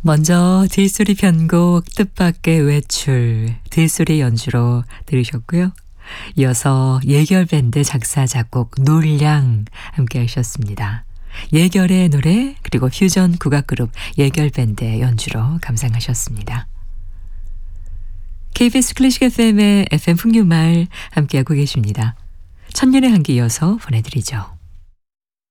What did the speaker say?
먼저 뒷소리 편곡 뜻밖의 외출 뒷소리 연주로 들으셨고요. 이어서 예결밴드 작사 작곡 놀량 함께 하셨습니다. 예결의 노래 그리고 퓨전 국악그룹 예결밴드의 연주로 감상하셨습니다. KBS 클래식 FM의 FM 풍류말 함께하고 계십니다. 천년의 한기 이어서 보내드리죠.